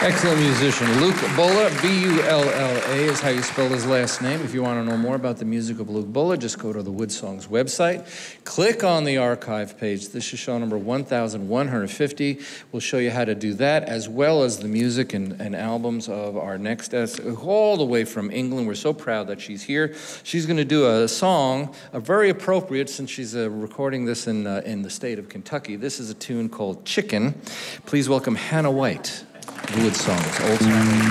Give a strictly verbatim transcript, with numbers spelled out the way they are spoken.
Excellent musician. Luke Bulla, B U L L A is how you spell his last name. If you want to know more about the music of Luke Bulla, just go to the Wood Songs website. Click on the archive page. This is show number one thousand one hundred fifty. We'll show you how to do that, as well as the music and, and albums of our next guest, all the way from England. We're so proud that she's here. She's going to do a song, a very appropriate, since she's uh, recording this in, uh, in the state of Kentucky. This is a tune called Chicken. Please welcome Hannah White. Wood Songs, old time.